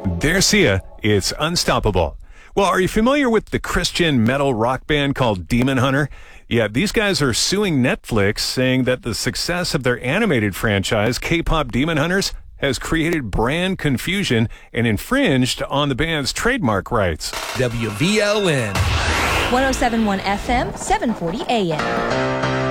There, Sia, it's Unstoppable. Well, are you familiar with the Christian metal rock band called Demon Hunter? Yeah, these guys are suing Netflix, saying that the success of their animated franchise, K-pop Demon Hunters, has created brand confusion and infringed on the band's trademark rights. WVLN 1071 FM, 740 AM.